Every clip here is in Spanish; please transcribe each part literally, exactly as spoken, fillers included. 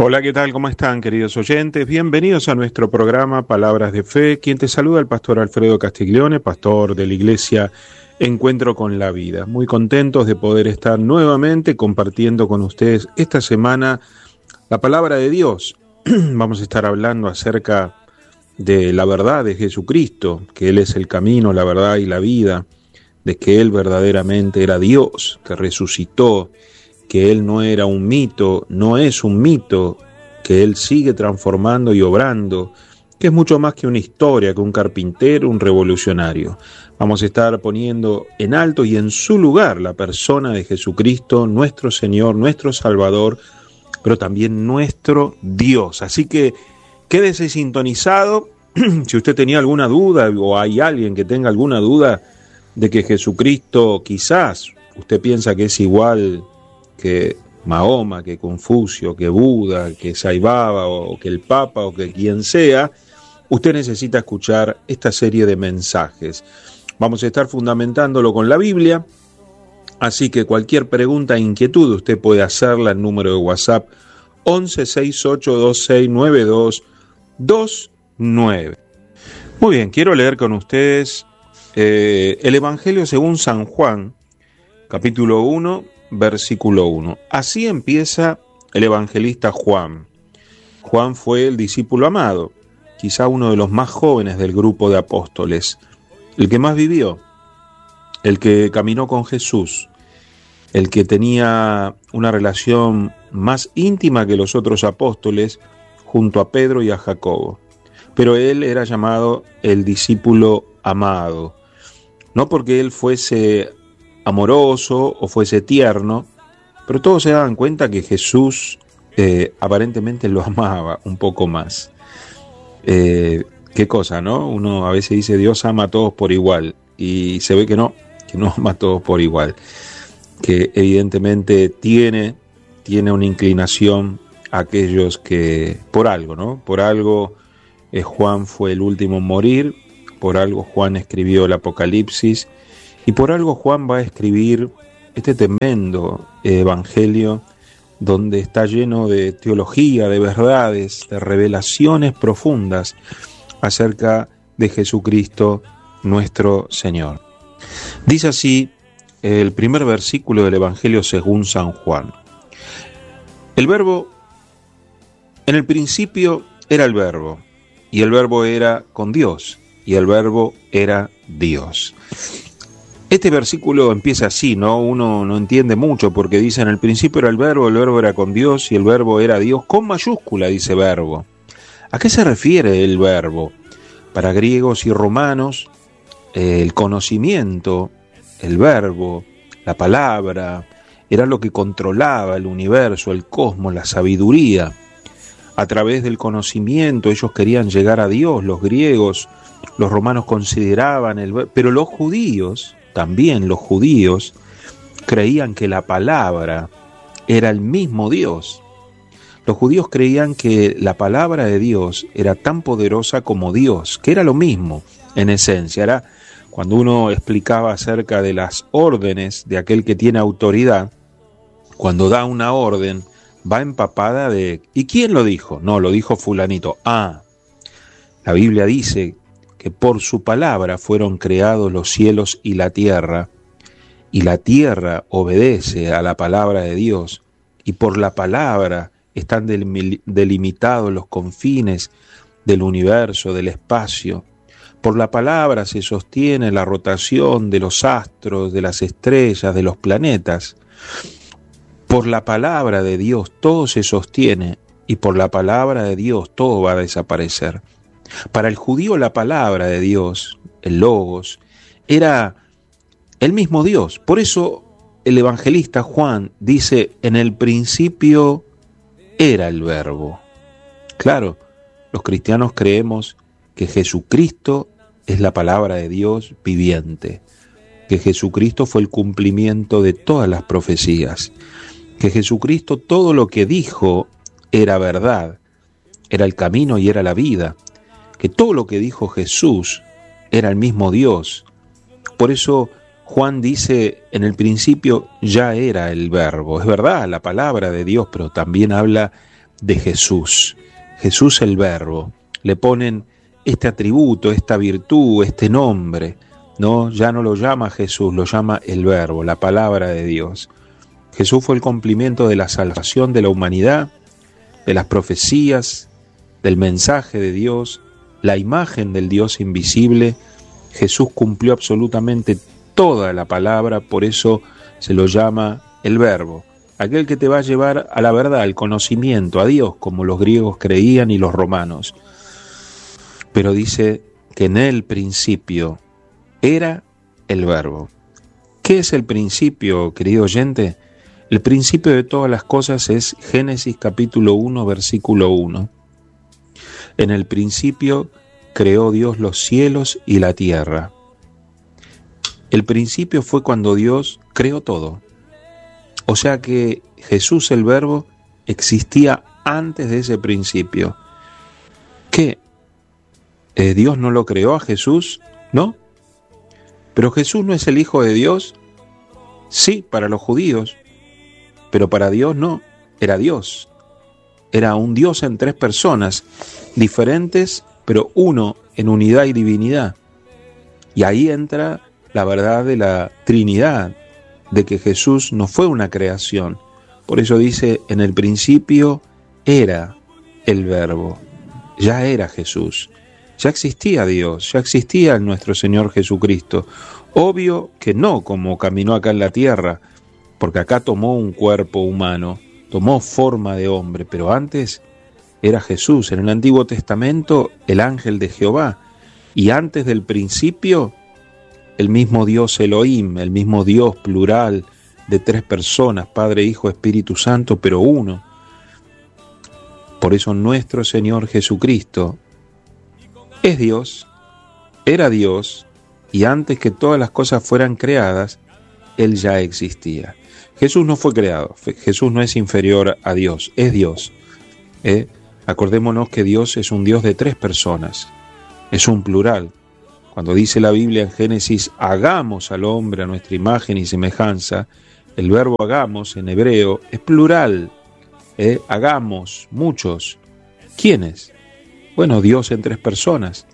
Hola, ¿qué tal? ¿Cómo están, queridos oyentes? Bienvenidos a nuestro programa Palabras de Fe. Quien te saluda, el pastor Alfredo Castiglione, pastor de la iglesia Encuentro con la Vida. Muy contentos de poder estar nuevamente compartiendo con ustedes esta semana la palabra de Dios. Vamos a estar hablando acerca de la verdad de Jesucristo, que Él es el camino, la verdad y la vida, de que Él verdaderamente era Dios, que resucitó, que Él no era un mito, no es un mito, que Él sigue transformando y obrando, que es mucho más que una historia, que un carpintero, un revolucionario. Vamos a estar poniendo en alto y en su lugar la persona de Jesucristo, nuestro Señor, nuestro Salvador, pero también nuestro Dios. Así que quédese sintonizado. Si usted tenía alguna duda o hay alguien que tenga alguna duda de que Jesucristo quizás usted piensa que es igual que Mahoma, que Confucio, que Buda, que Sai Baba o que el Papa o que quien sea, usted necesita escuchar esta serie de mensajes. Vamos a estar fundamentándolo con la Biblia, así que cualquier pregunta e inquietud usted puede hacerla al número de WhatsApp once sesenta y ocho veintiséis noventa y dos veintinueve. Muy bien, quiero leer con ustedes eh, el Evangelio según San Juan, capítulo uno, versículo uno. Así empieza el evangelista Juan. Juan fue el discípulo amado, quizá uno de los más jóvenes del grupo de apóstoles, el que más vivió, el que caminó con Jesús, el que tenía una relación más íntima que los otros apóstoles junto a Pedro y a Jacobo. Pero él era llamado el discípulo amado, no porque él fuese amoroso o fuese tierno, pero todos se daban cuenta que Jesús eh, aparentemente lo amaba un poco más. Eh, qué cosa, ¿no? Uno a veces dice Dios ama a todos por igual y se ve que no, que no ama a todos por igual, que evidentemente tiene, tiene una inclinación a aquellos que por algo, ¿no? Por algo eh, Juan fue el último en morir, por algo Juan escribió el Apocalipsis, y por algo Juan va a escribir este tremendo evangelio donde está lleno de teología, de verdades, de revelaciones profundas acerca de Jesucristo nuestro Señor. Dice así el primer versículo del Evangelio según San Juan. El verbo, en el principio era el verbo, y el verbo era con Dios, y el verbo era Dios. Este versículo empieza así, ¿no? Uno no entiende mucho porque dice en el principio era el verbo, el verbo era con Dios y el verbo era Dios, con mayúscula dice verbo. ¿A qué se refiere el verbo? Para griegos y romanos, eh, el conocimiento, el verbo, la palabra, era lo que controlaba el universo, el cosmos, la sabiduría. A través del conocimiento ellos querían llegar a Dios, los griegos, los romanos consideraban el verbo, pero los judíos, también los judíos, creían que la palabra era el mismo Dios. Los judíos creían que la palabra de Dios era tan poderosa como Dios, que era lo mismo en esencia. Era cuando uno explicaba acerca de las órdenes de aquel que tiene autoridad, cuando da una orden, va empapada de ¿y quién lo dijo? No, lo dijo fulanito. Ah, la Biblia dice que por su palabra fueron creados los cielos y la tierra, y la tierra obedece a la palabra de Dios, y por la palabra están delimitados los confines del universo, del espacio. Por la palabra se sostiene la rotación de los astros, de las estrellas, de los planetas. Por la palabra de Dios todo se sostiene, y por la palabra de Dios todo va a desaparecer. Para el judío la palabra de Dios, el Logos, era el mismo Dios. Por eso el evangelista Juan dice, en el principio era el verbo. Claro, los cristianos creemos que Jesucristo es la palabra de Dios viviente, que Jesucristo fue el cumplimiento de todas las profecías, que Jesucristo todo lo que dijo era verdad, era el camino y era la vida, que todo lo que dijo Jesús era el mismo Dios. Por eso Juan dice, en el principio ya era el verbo. Es verdad, la palabra de Dios, pero también habla de Jesús. Jesús el Verbo. Le ponen este atributo, esta virtud, este nombre, ¿no? Ya no lo llama Jesús, lo llama el Verbo, la palabra de Dios. Jesús fue el cumplimiento de la salvación de la humanidad, de las profecías, del mensaje de Dios, la imagen del Dios invisible. Jesús cumplió absolutamente toda la palabra, por eso se lo llama el Verbo, aquel que te va a llevar a la verdad, al conocimiento, a Dios, como los griegos creían y los romanos. Pero dice que en el principio era el Verbo. ¿Qué es el principio, querido oyente? El principio de todas las cosas es Génesis capítulo uno, versículo uno. En el principio creó Dios los cielos y la tierra. El principio fue cuando Dios creó todo. O sea que Jesús el Verbo existía antes de ese principio. ¿Qué? ¿Eh, ¿Dios no lo creó a Jesús? ¿No? ¿Pero Jesús no es el Hijo de Dios? Sí, para los judíos. Pero para Dios no, era Dios. Era un Dios en tres personas, diferentes, pero uno en unidad y divinidad. Y ahí entra la verdad de la Trinidad, de que Jesús no fue una creación. Por eso dice, en el principio era el Verbo, ya era Jesús, ya existía Dios, ya existía nuestro Señor Jesucristo. Obvio que no como caminó acá en la tierra, porque acá tomó un cuerpo humano, tomó forma de hombre, pero antes era Jesús. En el Antiguo Testamento, el ángel de Jehová, y antes del principio, el mismo Dios Elohim, el mismo Dios plural de tres personas, Padre, Hijo, Espíritu Santo, pero uno. Por eso nuestro Señor Jesucristo es Dios, era Dios, y antes que todas las cosas fueran creadas, Él ya existía. Jesús no fue creado, Jesús no es inferior a Dios, es Dios. ¿Eh? Acordémonos que Dios es un Dios de tres personas, es un plural. Cuando dice la Biblia en Génesis, hagamos al hombre a nuestra imagen y semejanza, el verbo hagamos en hebreo es plural, ¿eh? Hagamos, muchos. ¿Quiénes? Bueno, Dios en tres personas.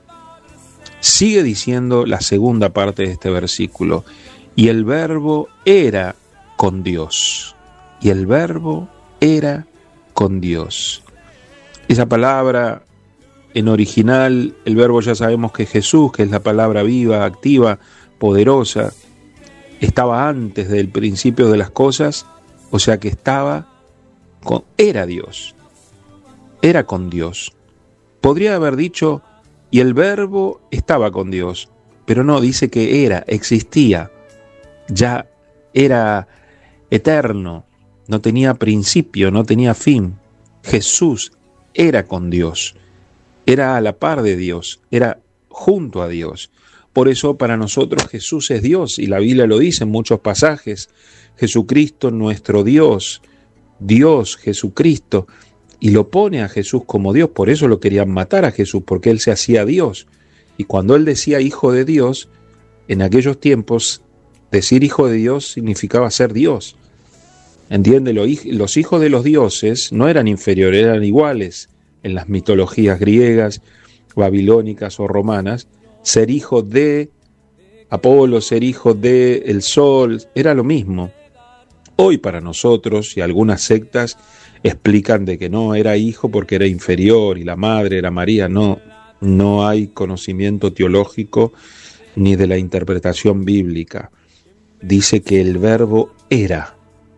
Sigue diciendo la segunda parte de este versículo, y el verbo era con Dios, y el verbo era con Dios. Esa palabra en original, el verbo ya sabemos que es Jesús, que es la palabra viva, activa, poderosa, estaba antes del principio de las cosas, o sea que estaba con, era Dios, era con Dios. Podría haber dicho, y el verbo estaba con Dios, pero no, dice que era, existía, ya era eterno, no tenía principio, no tenía fin. Jesús era con Dios, era a la par de Dios, era junto a Dios. Por eso para nosotros Jesús es Dios, y la Biblia lo dice en muchos pasajes, Jesucristo nuestro Dios, Dios Jesucristo, y lo pone a Jesús como Dios. Por eso lo querían matar a Jesús, porque Él se hacía Dios. Y cuando Él decía Hijo de Dios, en aquellos tiempos, decir Hijo de Dios significaba ser Dios. ¿Entiende? Los hijos de los dioses no eran inferiores, eran iguales en las mitologías griegas, babilónicas o romanas. Ser hijo de Apolo, ser hijo de el sol, era lo mismo. Hoy para nosotros, y algunas sectas explican de que no, era hijo porque era inferior y la madre era María. No, no hay conocimiento teológico ni de la interpretación bíblica. Dice que el verbo era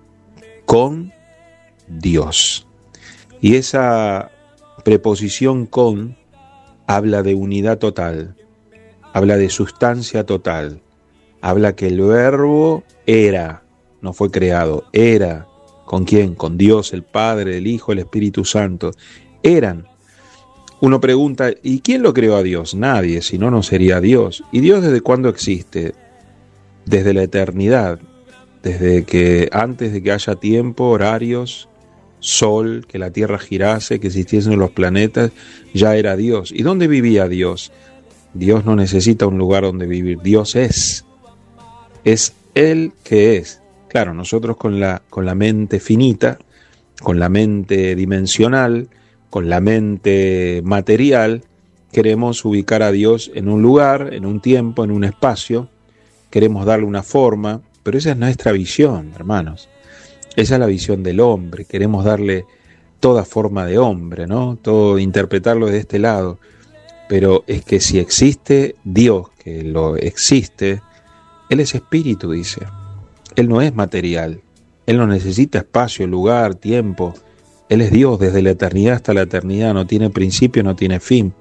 con Dios. Y esa preposición con habla de unidad total, habla de sustancia total, habla que el verbo era, no fue creado, era. ¿Con quién? Con Dios, el Padre, el Hijo, el Espíritu Santo. Eran. Uno pregunta, ¿y quién lo creó a Dios? Nadie, si no, no sería Dios. ¿Y Dios desde cuándo existe? Desde la eternidad, desde que antes de que haya tiempo, horarios, sol, que la Tierra girase, que existiesen los planetas, ya era Dios. ¿Y dónde vivía Dios? Dios no necesita un lugar donde vivir, Dios es. Es Él que es. Claro, nosotros con la, con la mente finita con la mente dimensional, con la mente material, queremos ubicar a Dios en un lugar, en un tiempo, en un espacio, queremos darle una forma, pero esa es nuestra visión, hermanos. Esa es la visión del hombre, queremos darle toda forma de hombre, ¿no? Todo, interpretarlo de este lado. Pero es que si existe Dios, que lo existe, Él es espíritu, dice. Él no es material. Él no necesita espacio, lugar, tiempo. Él es Dios desde la eternidad hasta la eternidad, no tiene principio, no tiene fin.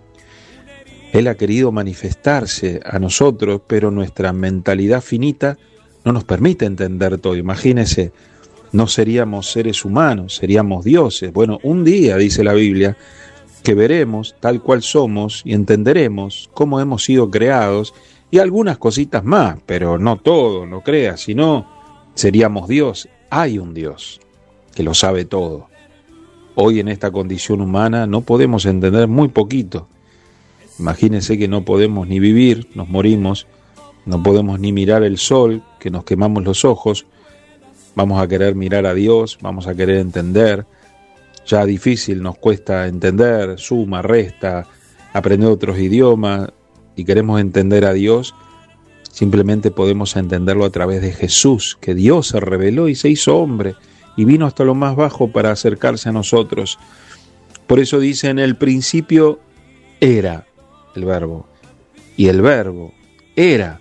Él ha querido manifestarse a nosotros, pero nuestra mentalidad finita no nos permite entender todo. Imagínense, no seríamos seres humanos, seríamos dioses. Bueno, un día, dice la Biblia, que veremos tal cual somos y entenderemos cómo hemos sido creados y algunas cositas más, pero no todo, no creas, si no, seríamos Dios. Hay un Dios que lo sabe todo. Hoy en esta condición humana no podemos entender muy poquito. Imagínense que no podemos ni vivir, nos morimos, no podemos ni mirar el sol, que nos quemamos los ojos, vamos a querer mirar a Dios, vamos a querer entender. Ya difícil nos cuesta entender, suma, resta, aprender otros idiomas y queremos entender a Dios, simplemente podemos entenderlo a través de Jesús, que Dios se reveló y se hizo hombre y vino hasta lo más bajo para acercarse a nosotros. Por eso dice, en el principio era el verbo y el verbo era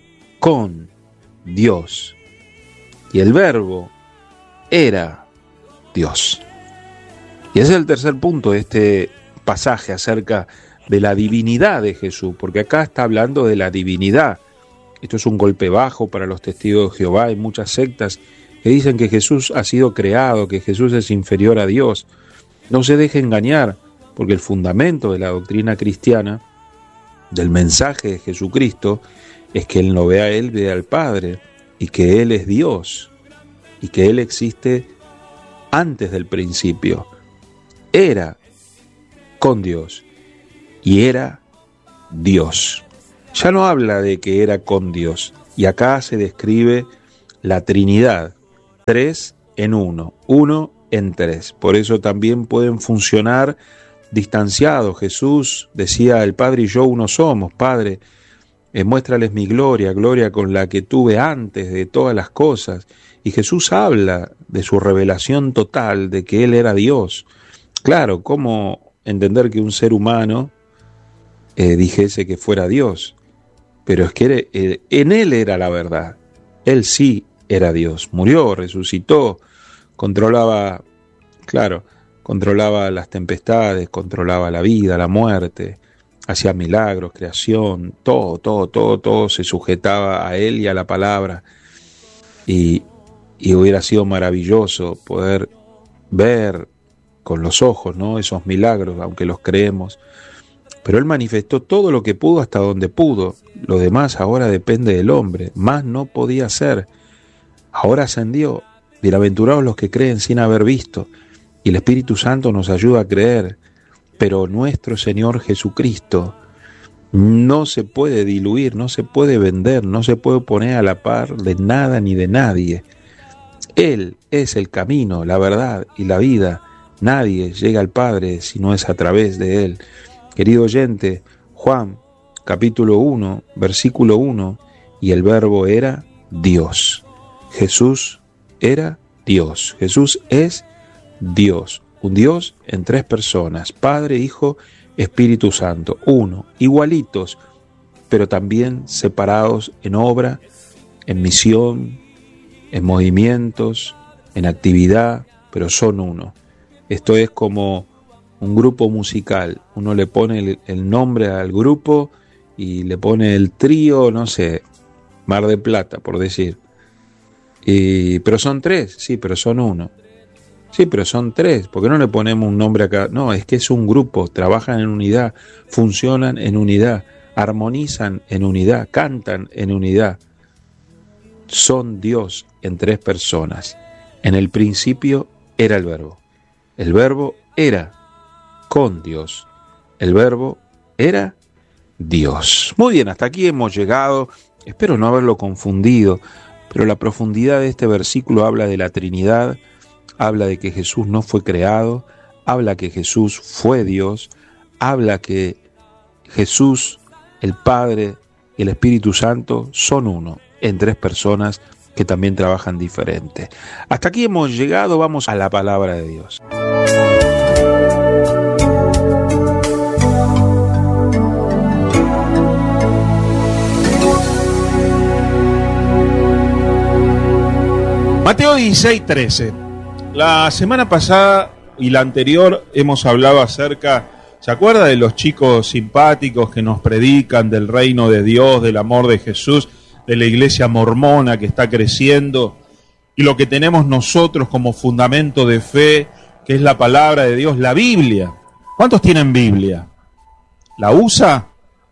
con Dios y el verbo era Dios. Y ese es el tercer punto de este pasaje acerca de la divinidad de Jesús, porque acá está hablando de la divinidad. Esto es un golpe bajo para los testigos de Jehová. Hay muchas sectas que dicen que Jesús ha sido creado, que Jesús es inferior a Dios. No se deje engañar, porque el fundamento de la doctrina cristiana, del mensaje de Jesucristo, es que Él no ve a Él, ve al Padre, y que Él es Dios, y que Él existe antes del principio. Era con Dios y era Dios. Ya no habla de que era con Dios, y acá se describe la Trinidad, tres en uno, uno en tres. Por eso también pueden funcionar distanciados. Jesús decía, el Padre y yo uno somos. Padre, eh, muéstrales mi gloria, gloria con la que tuve antes de todas las cosas. Y Jesús habla de su revelación total, de que Él era Dios. Claro, ¿cómo entender que un ser humano eh, dijese que fuera Dios? Pero es que era, eh, en Él era la verdad. Él sí era Dios. Murió, resucitó, controlaba, claro, controlaba las tempestades, controlaba la vida, la muerte, hacía milagros, creación, todo, todo, todo, todo se sujetaba a Él y a la palabra. Y, y hubiera sido maravilloso poder ver con los ojos, ¿no?, esos milagros, aunque los creemos. Pero Él manifestó todo lo que pudo hasta donde pudo. Lo demás ahora depende del hombre. Más no podía hacer. Ahora ascendió. Bienaventurados los que creen sin haber visto. Y el Espíritu Santo nos ayuda a creer. Pero nuestro Señor Jesucristo no se puede diluir, no se puede vender, no se puede poner a la par de nada ni de nadie. Él es el camino, la verdad y la vida. Nadie llega al Padre si no es a través de Él. Querido oyente, Juan, capítulo uno, versículo uno, y el verbo era Dios. Jesús era Dios. Jesús es Dios. Un Dios en tres personas, Padre, Hijo, Espíritu Santo. Uno, igualitos, pero también separados en obra, en misión, en movimientos, en actividad, pero son uno. Esto es como un grupo musical. Uno le pone el, el nombre al grupo y le pone el trío, no sé, Mar del Plata, por decir. Y, pero son tres, sí, pero son uno. Sí, pero son tres. ¿Por qué no le ponemos un nombre acá? No, es que es un grupo, trabajan en unidad, funcionan en unidad, armonizan en unidad, cantan en unidad. Son Dios en tres personas. En el principio era el Verbo. El Verbo era con Dios. El Verbo era Dios. Muy bien, hasta aquí hemos llegado. Espero no haberlo confundido, pero la profundidad de este versículo habla de la Trinidad, habla de que Jesús no fue creado, habla que Jesús fue Dios, habla que Jesús, el Padre y el Espíritu Santo son uno, en tres personas que también trabajan diferente. Hasta aquí hemos llegado, vamos a la palabra de Dios. Mateo dieciséis, trece. La semana pasada y la anterior hemos hablado acerca, ¿se acuerda de los chicos simpáticos que nos predican del reino de Dios, del amor de Jesús, de la iglesia mormona que está creciendo, y lo que tenemos nosotros como fundamento de fe, que es la palabra de Dios, la Biblia? ¿Cuántos tienen Biblia? ¿La usa?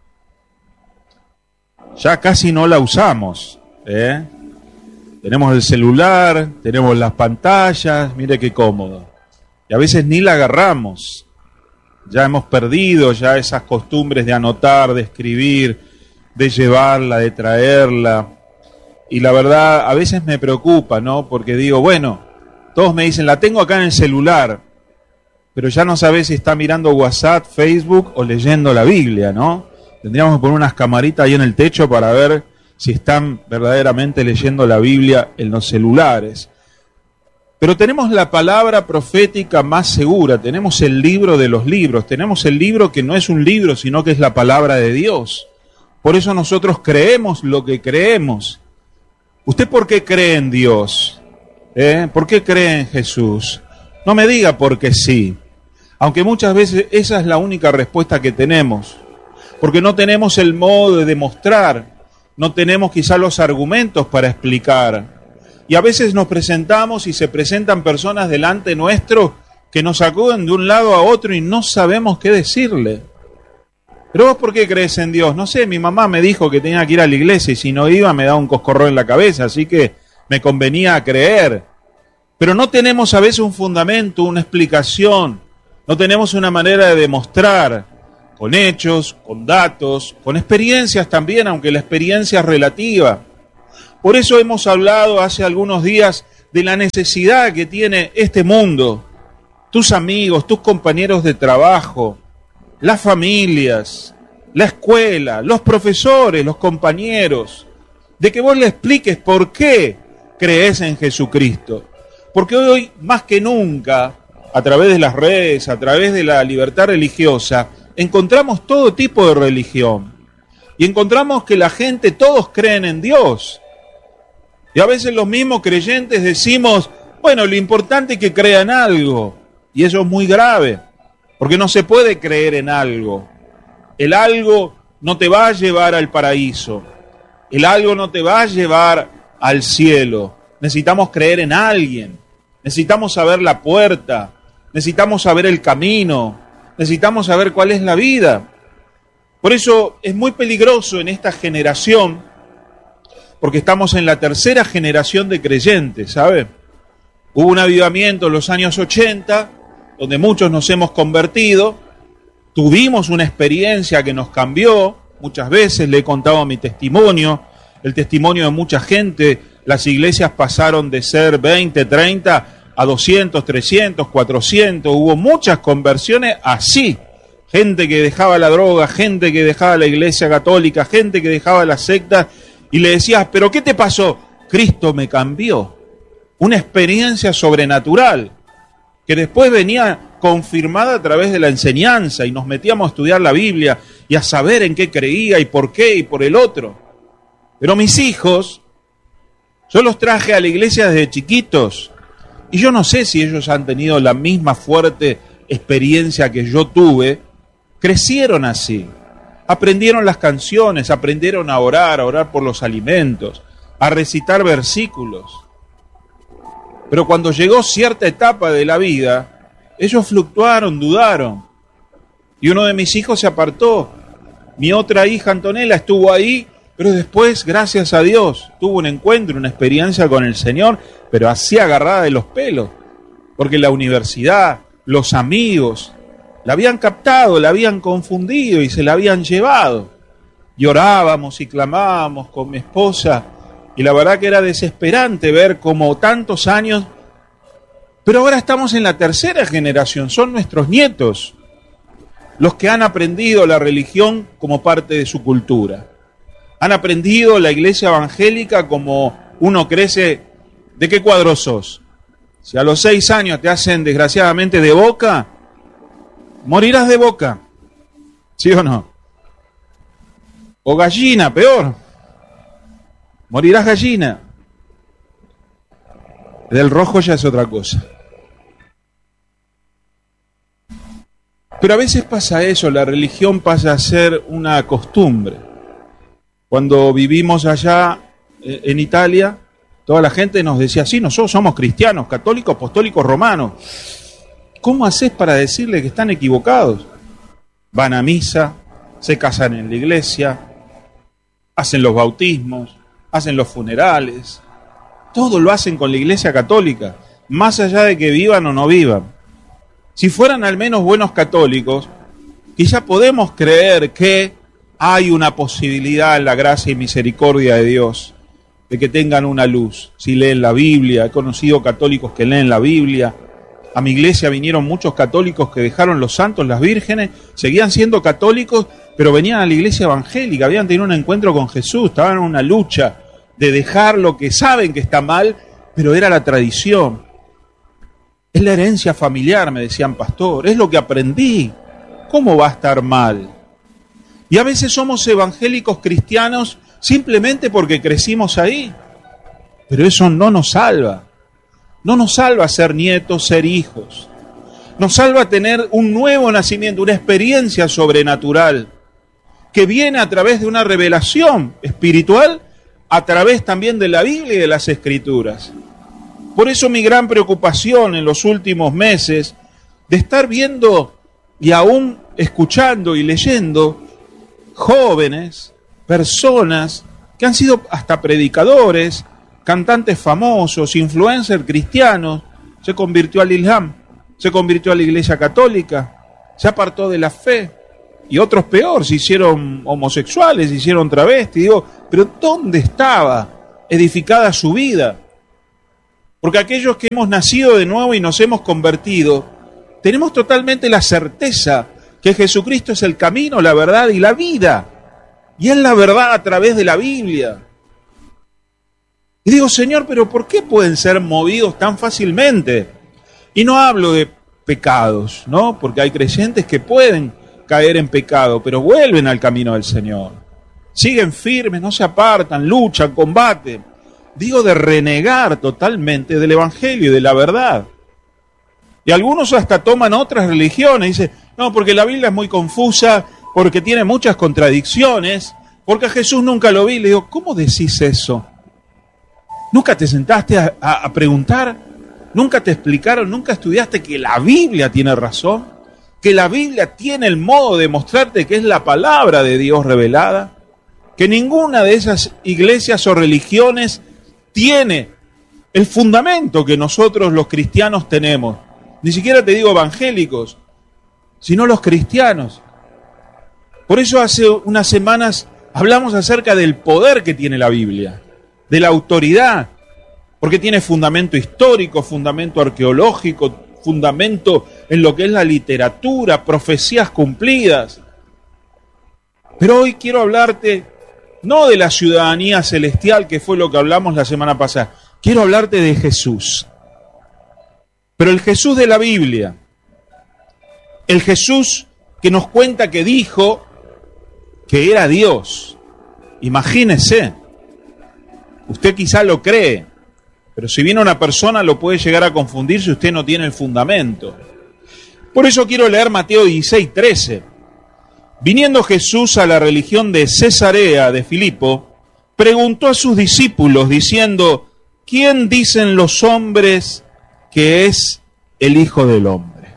Ya casi no la usamos, ¿eh? Tenemos el celular, tenemos las pantallas, mire qué cómodo. Y a veces ni la agarramos. Ya hemos perdido ya esas costumbres de anotar, de escribir, de llevarla, de traerla. Y la verdad, a veces me preocupa, ¿no? Porque digo, bueno, todos me dicen, la tengo acá en el celular, pero ya no sabes si está mirando WhatsApp, Facebook o leyendo la Biblia, ¿no? Tendríamos que poner unas camaritas ahí en el techo para ver si están verdaderamente leyendo la Biblia en los celulares. Pero tenemos la palabra profética más segura, tenemos el libro de los libros, tenemos el libro que no es un libro, sino que es la palabra de Dios. Por eso nosotros creemos lo que creemos. ¿Usted por qué cree en Dios? ¿Eh? ¿Por qué cree en Jesús? No me diga porque sí, aunque muchas veces esa es la única respuesta que tenemos, porque no tenemos el modo de demostrar, no tenemos quizá los argumentos para explicar. Y a veces nos presentamos y se presentan personas delante nuestro que nos acuden de un lado a otro y no sabemos qué decirle. ¿Pero vos por qué crees en Dios? No sé, mi mamá me dijo que tenía que ir a la iglesia y si no iba me daba un coscorrón en la cabeza, así que me convenía creer. Pero no tenemos a veces un fundamento, una explicación, no tenemos una manera de demostrar, con hechos, con datos, con experiencias también, aunque la experiencia es relativa. Por eso hemos hablado hace algunos días de la necesidad que tiene este mundo, tus amigos, tus compañeros de trabajo, las familias, la escuela, los profesores, los compañeros, de que vos le expliques por qué crees en Jesucristo. Porque hoy, más que nunca, a través de las redes, a través de la libertad religiosa, encontramos todo tipo de religión. Y encontramos que la gente, todos creen en Dios. Y a veces los mismos creyentes decimos, bueno, lo importante es que crean algo. Y eso es muy grave, porque no se puede creer en algo. El algo no te va a llevar al paraíso. El algo no te va a llevar al cielo. Necesitamos creer en alguien. Necesitamos saber la puerta. Necesitamos saber el camino. Necesitamos saber cuál es la vida. Por eso es muy peligroso en esta generación, porque estamos en la tercera generación de creyentes, ¿sabe? Hubo un avivamiento en los años ochenta, donde muchos nos hemos convertido, tuvimos una experiencia que nos cambió, muchas veces le he contado mi testimonio, el testimonio de mucha gente, las iglesias pasaron de ser veinte, treinta a doscientos, trescientos, cuatrocientos, hubo muchas conversiones así, gente que dejaba la droga, gente que dejaba la iglesia católica, gente que dejaba las sectas, y le decías, ¿pero qué te pasó? Cristo me cambió, una experiencia sobrenatural, que después venía confirmada a través de la enseñanza, y nos metíamos a estudiar la Biblia, y a saber en qué creía, y por qué, y por el otro. Pero mis hijos, yo los traje a la iglesia desde chiquitos, y yo no sé si ellos han tenido la misma fuerte experiencia que yo tuve. Crecieron así, aprendieron las canciones, aprendieron a orar, a orar por los alimentos, a recitar versículos. Pero cuando llegó cierta etapa de la vida, ellos fluctuaron, dudaron, y uno de mis hijos se apartó. Mi otra hija, Antonella, estuvo ahí, pero después, gracias a Dios, tuvo un encuentro, una experiencia con el Señor, pero así agarrada de los pelos, porque la universidad, los amigos, la habían captado, la habían confundido y se la habían llevado. Y orábamos y clamábamos con mi esposa, y la verdad que era desesperante ver cómo tantos años Pero ahora estamos en la tercera generación, son nuestros nietos los que han aprendido la religión como parte de su cultura. Han aprendido la iglesia evangélica como uno crece. ¿De qué cuadro sos? Si a los seis años te hacen desgraciadamente de boca, morirás de boca. ¿Sí o no? O gallina, peor. Morirás gallina. Del rojo ya es otra cosa. Pero a veces pasa eso, la religión pasa a ser una costumbre. Cuando vivimos allá en Italia, toda la gente nos decía, sí, nosotros somos cristianos, católicos, apostólicos, romanos. ¿Cómo haces para decirle que están equivocados? Van a misa, se casan en la iglesia, hacen los bautismos, hacen los funerales. Todo lo hacen con la iglesia católica, más allá de que vivan o no vivan. Si fueran al menos buenos católicos, quizá podemos creer que hay una posibilidad en la gracia y misericordia de Dios de que tengan una luz. Si leen la Biblia, he conocido católicos que leen la Biblia. A mi iglesia vinieron muchos católicos que dejaron los santos, las vírgenes, seguían siendo católicos, pero venían a la iglesia evangélica, habían tenido un encuentro con Jesús, estaban en una lucha de dejar lo que saben que está mal, pero era la tradición. Es la herencia familiar, me decían, pastor, es lo que aprendí. ¿Cómo va a estar mal? Y a veces somos evangélicos cristianos simplemente porque crecimos ahí. Pero eso no nos salva. No nos salva ser nietos, ser hijos. Nos salva tener un nuevo nacimiento, una experiencia sobrenatural, que viene a través de una revelación espiritual, a través también de la Biblia y de las Escrituras. Por eso mi gran preocupación en los últimos meses de estar viendo y aún escuchando y leyendo jóvenes, personas que han sido hasta predicadores, cantantes famosos, influencers cristianos, se convirtió al Islam, se convirtió a la Iglesia Católica, se apartó de la fe, y otros peor, se hicieron homosexuales, se hicieron travestis. Digo, pero ¿dónde estaba edificada su vida? Porque aquellos que hemos nacido de nuevo y nos hemos convertido, tenemos totalmente la certeza que Jesucristo es el camino, la verdad y la vida. Y es la verdad a través de la Biblia. Y digo, Señor, pero ¿por qué pueden ser movidos tan fácilmente? Y no hablo de pecados, ¿no? Porque hay creyentes que pueden caer en pecado, pero vuelven al camino del Señor. Siguen firmes, no se apartan, luchan, combaten. Digo de renegar totalmente del Evangelio y de la verdad. Y algunos hasta toman otras religiones y dicen, no, porque la Biblia es muy confusa, porque tiene muchas contradicciones, porque a Jesús nunca lo vi. Le digo, ¿cómo decís eso? ¿Nunca te sentaste a, a, a preguntar? ¿Nunca te explicaron? ¿Nunca estudiaste que la Biblia tiene razón? ¿Que la Biblia tiene el modo de mostrarte que es la palabra de Dios revelada? ¿Que ninguna de esas iglesias o religiones tiene el fundamento que nosotros los cristianos tenemos? Ni siquiera te digo evangélicos, sino los cristianos. Por eso hace unas semanas hablamos acerca del poder que tiene la Biblia, de la autoridad, porque tiene fundamento histórico, fundamento arqueológico, fundamento en lo que es la literatura, profecías cumplidas. Pero hoy quiero hablarte no de la ciudadanía celestial, que fue lo que hablamos la semana pasada. Quiero hablarte de Jesús. Pero el Jesús de la Biblia, el Jesús que nos cuenta que dijo que era Dios. Imagínese, usted quizá lo cree, pero si viene una persona lo puede llegar a confundir si usted no tiene el fundamento. Por eso quiero leer Mateo dieciséis, trece. Viniendo Jesús a la región de Cesarea de Filipo, preguntó a sus discípulos diciendo, ¿quién dicen los hombres que es el Hijo del Hombre?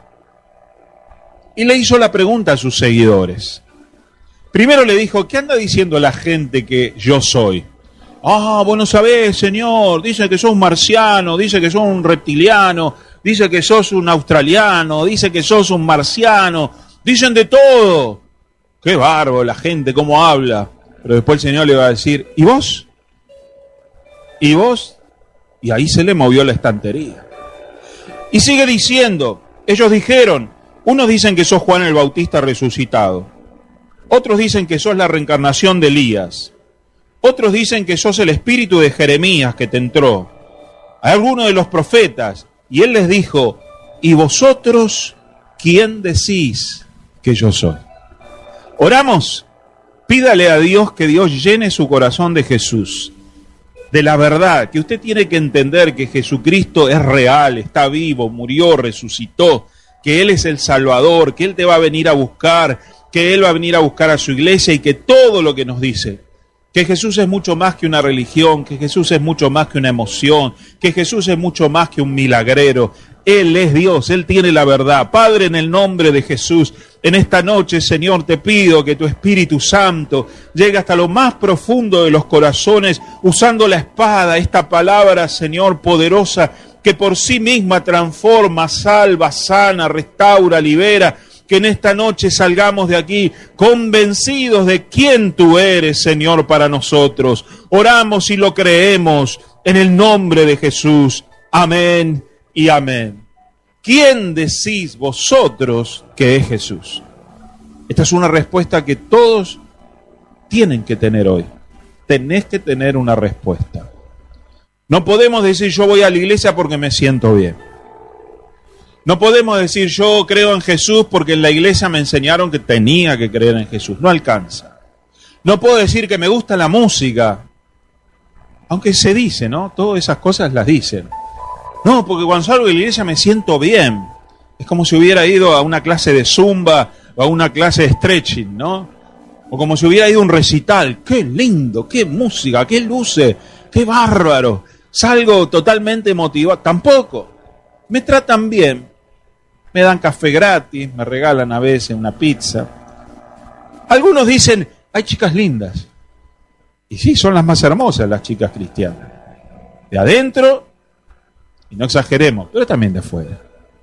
Y le hizo la pregunta a sus seguidores. Primero le dijo, ¿qué anda diciendo la gente que yo soy? Ah, vos no sabés, Señor, dice que sos un marciano, dice que sos un reptiliano, dice que sos un australiano, dice que sos un marciano, dicen de todo. Qué bárbaro la gente, cómo habla. Pero después el Señor le va a decir, ¿y vos? ¿Y vos? Y ahí se le movió la estantería. Y sigue diciendo, ellos dijeron, unos dicen que sos Juan el Bautista resucitado, otros dicen que sos la reencarnación de Elías, otros dicen que sos el espíritu de Jeremías que te entró, a alguno de los profetas. Y él les dijo, ¿y vosotros quién decís que yo soy? Oramos, pídale a Dios que Dios llene su corazón de Jesús, de la verdad, que usted tiene que entender que Jesucristo es real, está vivo, murió, resucitó, que Él es el Salvador, que Él te va a venir a buscar, que Él va a venir a buscar a su iglesia y que todo lo que nos dice, que Jesús es mucho más que una religión, que Jesús es mucho más que una emoción, que Jesús es mucho más que un milagrero. Él es Dios, Él tiene la verdad. Padre, en el nombre de Jesús, en esta noche, Señor, te pido que tu Espíritu Santo llegue hasta lo más profundo de los corazones, usando la espada, esta palabra, Señor, poderosa, que por sí misma transforma, salva, sana, restaura, libera. Que en esta noche salgamos de aquí convencidos de quién tú eres, Señor, para nosotros. Oramos y lo creemos en el nombre de Jesús. Amén y amén. ¿Quién decís vosotros que es Jesús? Esta es una respuesta que todos tienen que tener hoy. Tenés que tener una respuesta. No podemos decir yo voy a la iglesia porque me siento bien. No podemos decir yo creo en Jesús porque en la iglesia me enseñaron que tenía que creer en Jesús. No alcanza. No puedo decir que me gusta la música, aunque se dice, ¿no? Todas esas cosas las dicen. No, porque cuando salgo de la iglesia me siento bien. Es como si hubiera ido a una clase de zumba o a una clase de stretching, ¿no? O como si hubiera ido a un recital. ¡Qué lindo! ¡Qué música! ¡Qué luces! ¡Qué bárbaro! Salgo totalmente motivado. Tampoco. Me tratan bien. Me dan café gratis, me regalan a veces una pizza. Algunos dicen, hay chicas lindas. Y sí, son las más hermosas las chicas cristianas. De adentro, y no exageremos, pero también de afuera.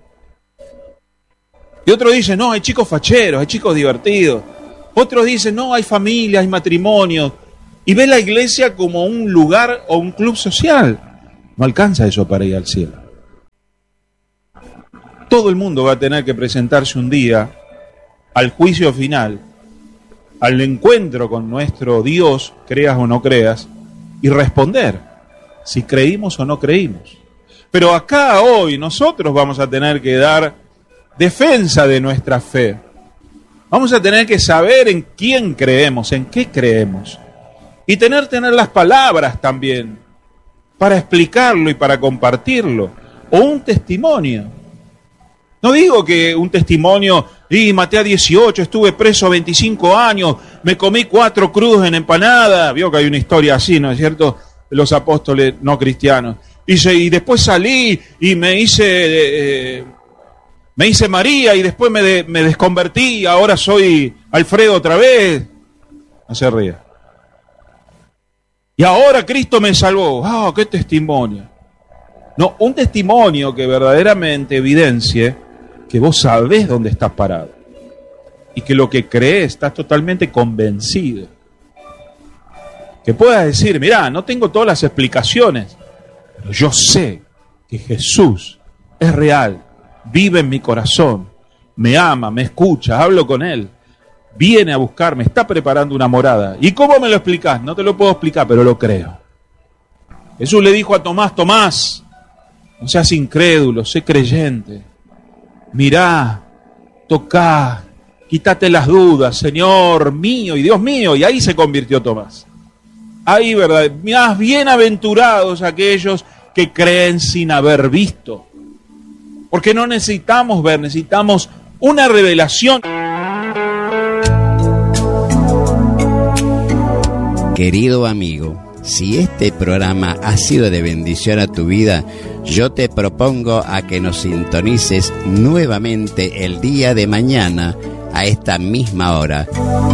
Y otros dicen, no, hay chicos facheros, hay chicos divertidos. Otros dicen, no, hay familia, hay matrimonios. Y ve la iglesia como un lugar o un club social. No alcanza eso para ir al cielo. Todo el mundo va a tener que presentarse un día al juicio final, al encuentro con nuestro Dios, creas o no creas, y responder si creímos o no creímos. Pero acá hoy nosotros vamos a tener que dar defensa de nuestra fe. Vamos a tener que saber en quién creemos, en qué creemos. Y tener, tener las palabras también para explicarlo y para compartirlo. O un testimonio. No digo que un testimonio, y maté a dieciocho, estuve preso veinticinco años, me comí cuatro crudos en empanada. Vio que hay una historia así, ¿no es cierto? De los apóstoles no cristianos. Y, se, y después salí y me hice eh, me hice María y después me, de, me desconvertí, ahora soy Alfredo otra vez. No se ría. Y ahora Cristo me salvó. ¡Ah, oh, qué testimonio! No, un testimonio que verdaderamente evidencie que vos sabés dónde estás parado y que lo que crees estás totalmente convencido. Que puedas decir, mirá, no tengo todas las explicaciones, pero yo sé que Jesús es real, vive en mi corazón, me ama, me escucha, hablo con Él, viene a buscarme, está preparando una morada. ¿Y cómo me lo explicás? No te lo puedo explicar, pero lo creo. Jesús le dijo a Tomás, Tomás, no seas incrédulo, sé creyente. Mirá, tocá, quítate las dudas, Señor mío y Dios mío. Y ahí se convirtió Tomás. Ahí, ¿verdad? Más bienaventurados aquellos que creen sin haber visto. Porque no necesitamos ver, necesitamos una revelación. Querido amigo, si este programa ha sido de bendición a tu vida, yo te propongo a que nos sintonices nuevamente el día de mañana a esta misma hora